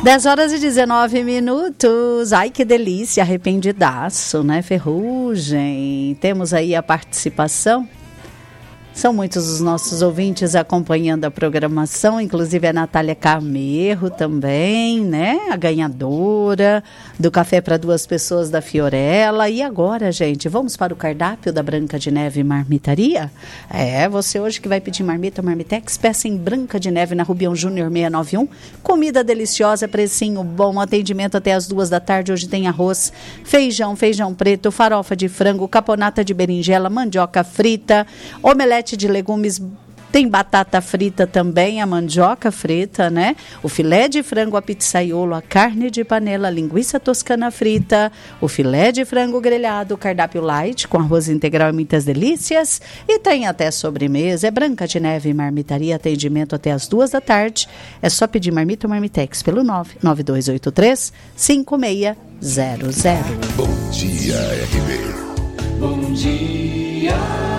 10h19. Ai, que delícia, arrependidaço, né? Ferrugem. Temos aí a participação. São muitos os nossos ouvintes acompanhando a programação, inclusive a Natália Carmerro também, né? A ganhadora do Café para Duas Pessoas da Fiorella. E agora, gente, vamos para o cardápio da Branca de Neve Marmitaria? Você hoje que vai pedir marmita, Marmitex, peça em Branca de Neve na Rubião Júnior 691. Comida deliciosa, precinho bom, atendimento até as 2 da tarde. Hoje tem arroz, feijão preto, farofa de frango, caponata de berinjela, mandioca frita, omelete de legumes, tem batata frita também, a mandioca frita, né? O filé de frango a pizzaiolo, a carne de panela, a linguiça toscana frita, o filé de frango grelhado, o cardápio light com arroz integral e muitas delícias. E tem até sobremesa. É Branca de Neve Marmitaria, atendimento até as 2 da tarde. É só pedir marmita ou Marmitex pelo 99283-5600. Bom dia, RB. Bom dia.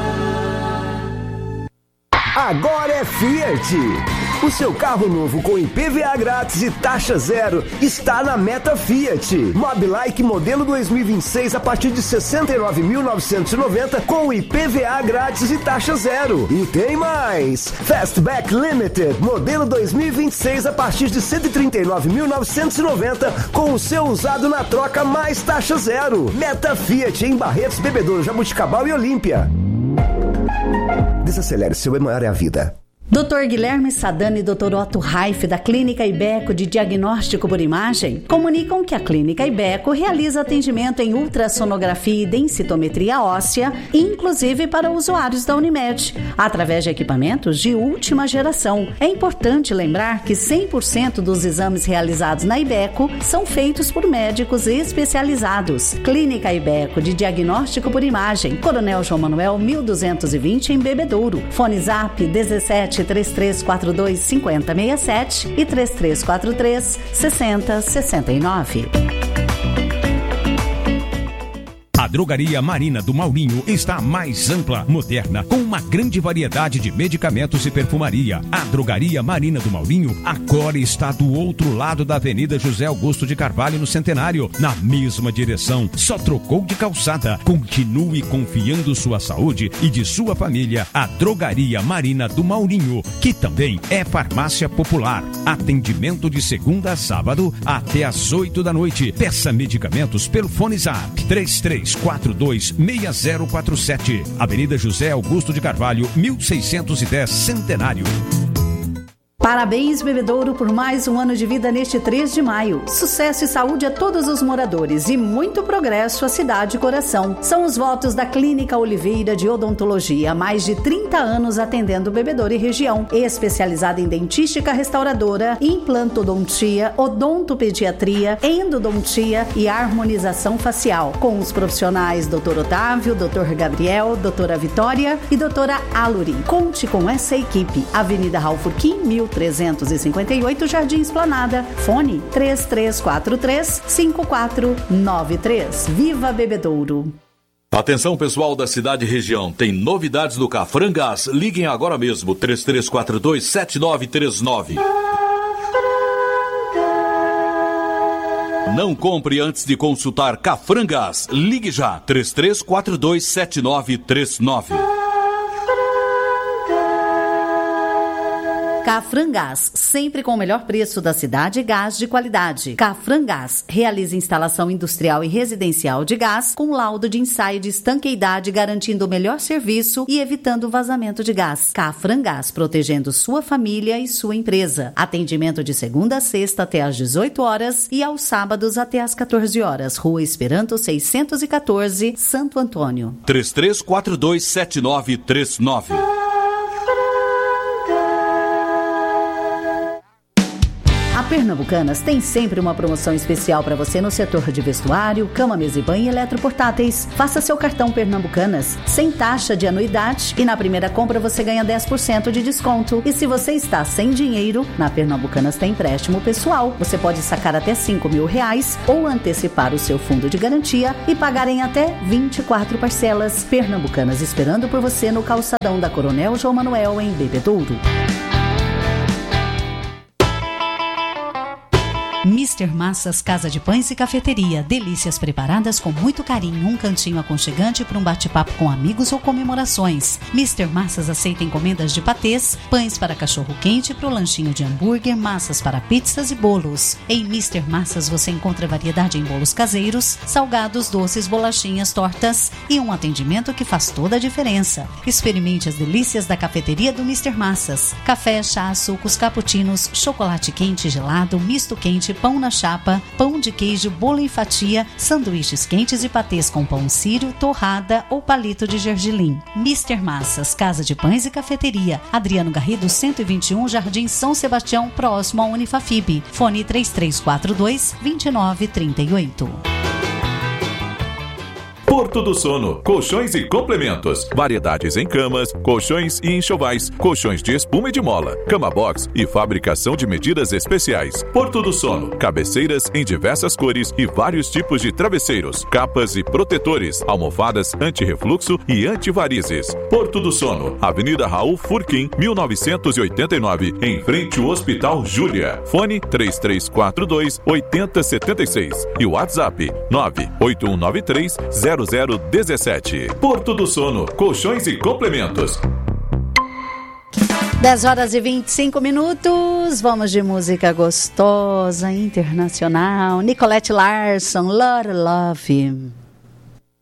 Agora é Fiat. O seu carro novo com IPVA grátis e taxa zero está na Meta Fiat. Mobilike modelo 2026 a partir de R$ 69.990 com IPVA grátis e taxa zero. E tem mais! Fastback Limited modelo 2026 a partir de R$ 139.990 com o seu usado na troca mais taxa zero. Meta Fiat em Barretos, Bebedouro, Jabuticabal e Olímpia. Desacelere, seu maior é a vida. Dr. Guilherme Sadani e Dr. Otto Raif, da Clínica Ibeco de Diagnóstico por Imagem, comunicam que a Clínica Ibeco realiza atendimento em ultrassonografia e densitometria óssea, inclusive para usuários da Unimed, através de equipamentos de última geração. É importante lembrar que 100% dos exames realizados na Ibeco são feitos por médicos especializados. Clínica Ibeco de Diagnóstico por Imagem, Coronel João Manuel 1220 em Bebedouro. Fone Zap 17-3342-5067 e 3343-6069. A Drogaria Marina do Maurinho está mais ampla, moderna, com uma grande variedade de medicamentos e perfumaria. A Drogaria Marina do Maurinho agora está do outro lado da Avenida José Augusto de Carvalho, no Centenário, na mesma direção. Só trocou de calçada. Continue confiando sua saúde e de sua família à Drogaria Marina do Maurinho, que também é farmácia popular. Atendimento de segunda a sábado até às 8 da noite. Peça medicamentos pelo Fone Zap 3342-6047. Avenida José Augusto de Carvalho, 1610, Centenário. Parabéns, Bebedouro, por mais um ano de vida neste 3 de maio. Sucesso e saúde a todos os moradores e muito progresso à cidade e coração. São os votos da Clínica Oliveira de Odontologia, há mais de 30 anos atendendo Bebedouro e região. Especializada em dentística restauradora, implantodontia, odontopediatria, endodontia e harmonização facial. Com os profissionais Dr. Otávio, Dr. Gabriel, Doutora Vitória e Doutora Aluri. Conte com essa equipe. Avenida Raul Furquim, 1358, Jardim Esplanada. Fone 3343-5493. Viva Bebedouro! Atenção, pessoal da cidade e região, tem novidades do Cafrangás. Liguem agora mesmo, 3342-7939. Não compre antes de consultar Cafrangás. Ligue já, 3342-7939. Cafrangás, sempre com o melhor preço da cidade e gás de qualidade. Cafrangás realiza instalação industrial e residencial de gás com laudo de ensaio de estanqueidade, garantindo o melhor serviço e evitando o vazamento de gás. Cafrangás, protegendo sua família e sua empresa. Atendimento de segunda a sexta até às 18 horas e aos sábados até às 14 horas. Rua Esperanto 614, Santo Antônio. 3342-7939. A Pernambucanas tem sempre uma promoção especial para você no setor de vestuário, cama, mesa e banho e eletroportáteis. Faça seu cartão Pernambucanas sem taxa de anuidade e na primeira compra você ganha 10% de desconto. E se você está sem dinheiro, na Pernambucanas tem empréstimo pessoal. Você pode sacar até R$5.000 ou antecipar o seu fundo de garantia e pagar em até 24 parcelas. Pernambucanas esperando por você no calçadão da Coronel João Manuel, em Bebedouro. Mr. Massas Casa de Pães e Cafeteria. Delícias preparadas com muito carinho. Um cantinho aconchegante para um bate-papo com amigos ou comemorações. Mr. Massas aceita encomendas de patês, pães para cachorro-quente, para o lanchinho de hambúrguer, massas para pizzas e bolos. Em Mr. Massas você encontra variedade em bolos caseiros, salgados, doces, bolachinhas, tortas e um atendimento que faz toda a diferença. Experimente as delícias da cafeteria do Mr. Massas. Café, chá, sucos, cappuccinos, chocolate quente, gelado, misto quente, pão na chapa, pão de queijo, bolo em fatia, sanduíches quentes e patês com pão sírio, torrada ou palito de gergelim. Mr. Massas, Casa de Pães e Cafeteria. Adriano Garrido, 121, Jardim São Sebastião, próximo à Unifafib. Fone 3342-2938. Porto do Sono, colchões e complementos, variedades em camas, colchões e enxovais, colchões de espuma e de mola, cama box e fabricação de medidas especiais. Porto do Sono, cabeceiras em diversas cores e vários tipos de travesseiros, capas e protetores, almofadas anti-refluxo e anti-varizes. Porto do Sono, Avenida Raul Furquim, 1989, em frente ao Hospital Júlia. Fone 3342-8076 e o WhatsApp 98193-0017. Porto do Sono, colchões e complementos. 10h25. Vamos de música gostosa, internacional. Nicolette Larson, Lord Love.